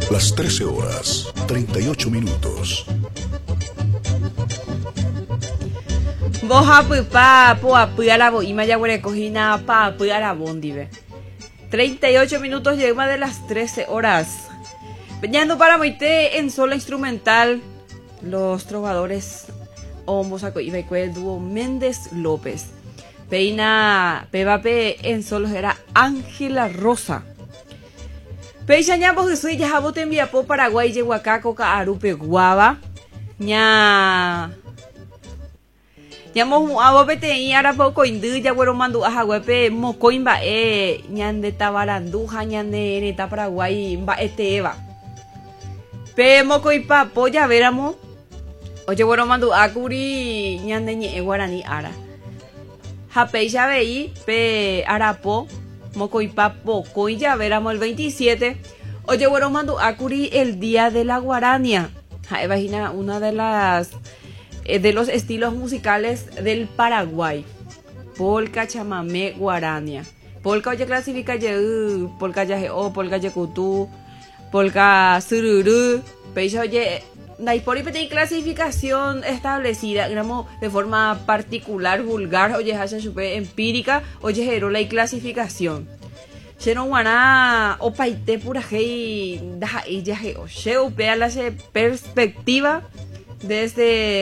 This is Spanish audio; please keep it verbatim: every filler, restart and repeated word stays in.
Las trece horas, treinta y ocho minutos. Boja pupa, poa puara boima ya huele cojina pa puara bondive. treinta y ocho minutos llegamos de las trece horas. Peñando para moite en solo instrumental. Los trovadores Omosaco y Becue dúo Méndez López. Peina Pebape en solos era Ángela Rosa. Peixañambos de suya jabote enviapo Paraguay Yehuacaco Caarupe Guava. Ña Ñamo abopete y arapo indu ya güero mandu ajaguepe mocoimba e ñande tabaranduja ñande neta Paraguay ba eteva. Pe mocoipa polla veramo. Oye güero mandu akuri ñande ñe guarani ara. Japei ya veí pe arapo mocoipa poco y ya veramo el veintisiete. Oye güero mandu akuri el día de la guarania. Ja, imagina una de las de los estilos musicales del Paraguay. Polka, chamamé, guarania. Polka oye clasifica ye, polka yaje o, polka yecutú, polka sururu. Pero oye, naipori pete clasificación establecida, digamos, de forma particular, vulgar, oye, hacha chupe empírica, oye, jero la clasificación. Cheno guaná, opaite pura hei, da y yaje, oye, upea la perspectiva desde